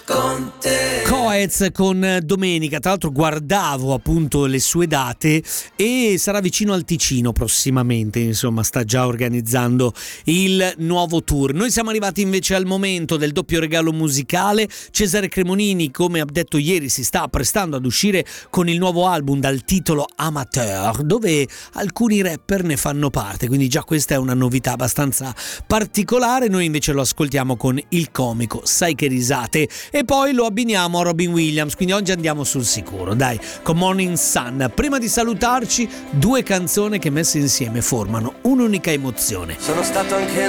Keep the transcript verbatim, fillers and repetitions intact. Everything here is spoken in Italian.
con te. Coez con Domenica, tra l'altro guardavo appunto le sue date e sarà vicino al Ticino prossimamente, insomma sta già organizzando il nuovo tour. Noi siamo arrivati invece al momento del doppio regalo musicale. Cesare Cremonini, come ha detto ieri, si sta apprestando ad uscire con il nuovo album dal titolo Amateur, dove alcuni rapper ne fanno parte, quindi già questa è una novità abbastanza particolare. Noi invece lo ascoltiamo con il comico Sai che risate e poi lo abbiniamo a Robin Williams, quindi oggi andiamo sul sicuro, dai, con Morning Sun. Prima di salutarci, due canzoni che messe insieme formano un'unica emozione. Sono stato anche